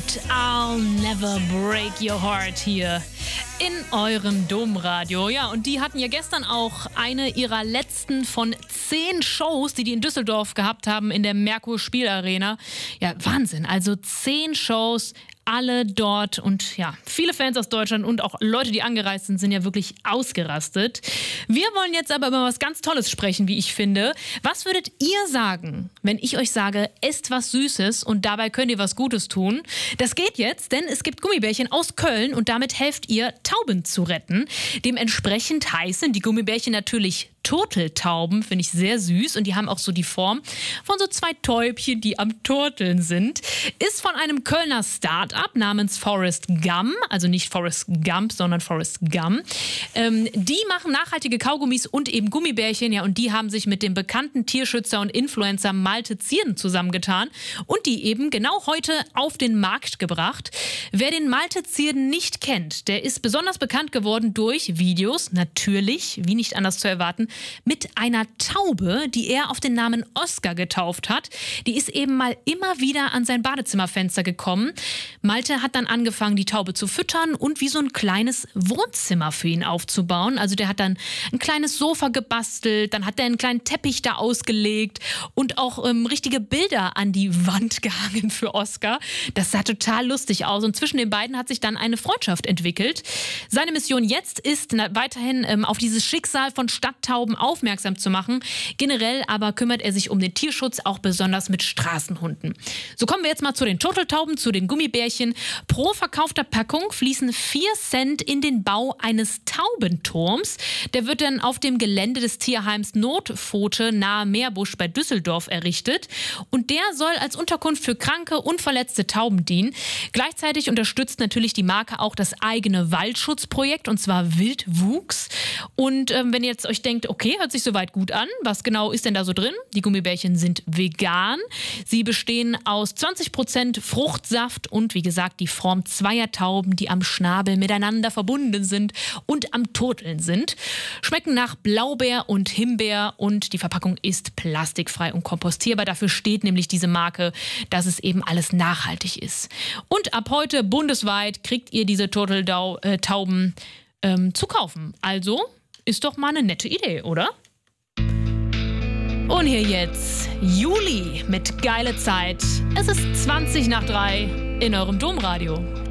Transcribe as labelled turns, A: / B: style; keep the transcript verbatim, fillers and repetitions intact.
A: mit I'll Never Break Your Heart hier in eurem Domradio. Ja, und die hatten ja gestern auch eine ihrer letzten von zehn Shows, die die in Düsseldorf gehabt haben in der Merkur Spielarena. Ja, Wahnsinn. Also zehn Shows, alle dort und ja, viele Fans aus Deutschland und auch Leute, die angereist sind, sind ja wirklich ausgerastet. Wir wollen jetzt aber über was ganz Tolles sprechen, wie ich finde. Was würdet ihr sagen, wenn ich euch sage, esst was Süßes und dabei könnt ihr was Gutes tun? Das geht jetzt, denn es gibt Gummibärchen aus Köln und damit helft ihr, Tauben zu retten. Dementsprechend heißen die Gummibärchen natürlich Turteltauben, finde ich sehr süß und die haben auch so die Form von so zwei Täubchen, die am Turteln sind. Ist von einem Kölner Start-up namens Forrest Gum, also nicht Forrest Gump, sondern Forrest Gum. Ähm, die machen nachhaltige Kaugummis und eben Gummibärchen, ja, und die haben sich mit dem bekannten Tierschützer und Influencer Malte Zierden zusammengetan und die eben genau heute auf den Markt gebracht. Wer den Malte Zierden nicht kennt, der ist besonders bekannt geworden durch Videos, natürlich, wie nicht anders zu erwarten, mit einer Taube, die er auf den Namen Oscar getauft hat. Die ist eben mal immer wieder an sein Badezimmerfenster gekommen. Malte hat dann angefangen, die Taube zu füttern und wie so ein kleines Wohnzimmer für ihn aufzubauen. Also der hat dann ein kleines Sofa gebastelt, dann hat er einen kleinen Teppich da ausgelegt und auch ähm, richtige Bilder an die Wand gehangen für Oscar. Das sah total lustig aus und zwischen den beiden hat sich dann eine Freundschaft entwickelt. Seine Mission jetzt ist na, weiterhin ähm, auf dieses Schicksal von Stadttauben aufmerksam zu machen. Generell aber kümmert er sich um den Tierschutz, auch besonders mit Straßenhunden. So kommen wir jetzt mal zu den Turteltauben, zu den Gummibärchen. Pro verkaufter Packung fließen vier Cent in den Bau eines Taubenturms. Der wird dann auf dem Gelände des Tierheims Notpfote nahe Meerbusch bei Düsseldorf errichtet. Und der soll als Unterkunft für kranke und verletzte Tauben dienen. Gleichzeitig unterstützt natürlich die Marke auch das eigene Waldschutzprojekt, und zwar Wildwuchs. Und ähm, wenn ihr jetzt euch denkt, okay, hört sich soweit gut an. Was genau ist denn da so drin? Die Gummibärchen sind vegan. Sie bestehen aus zwanzig Prozent Fruchtsaft und wie gesagt die Form zweier Tauben, die am Schnabel miteinander verbunden sind und am Turteln sind. Schmecken nach Blaubeer und Himbeer und die Verpackung ist plastikfrei und kompostierbar. Dafür steht nämlich diese Marke, dass es eben alles nachhaltig ist. Und ab heute bundesweit kriegt ihr diese Turteltauben ähm, zu kaufen. Also ist doch mal eine nette Idee, oder? Und hier jetzt Juli mit Geile Zeit. Es ist zwanzig nach drei in eurem Domradio.